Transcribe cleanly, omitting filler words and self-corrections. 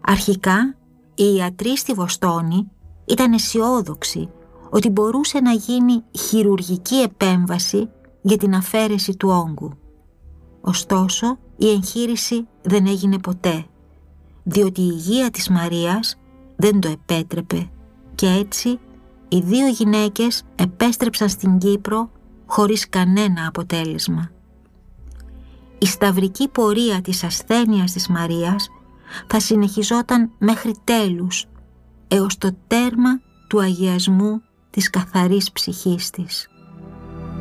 Αρχικά, οι ιατροί στη Βοστόνη ήταν αισιόδοξοι ότι μπορούσε να γίνει χειρουργική επέμβαση για την αφαίρεση του όγκου. Ωστόσο, η εγχείρηση δεν έγινε ποτέ, διότι η υγεία της Μαρίας δεν το επέτρεπε και έτσι οι δύο γυναίκες επέστρεψαν στην Κύπρο χωρίς κανένα αποτέλεσμα. Η σταυρική πορεία της ασθένειας της Μαρίας θα συνεχιζόταν μέχρι τέλους, έως το τέρμα του αγιασμού της καθαρής ψυχής της.